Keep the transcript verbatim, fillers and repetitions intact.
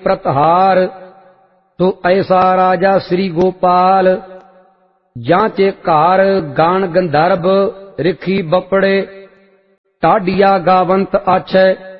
प्रतहार। तो ऐसा राजा श्री गोपाल, जांचे कार गान गंधर्व रिखी बपड़े। टाडिया गावंत आछे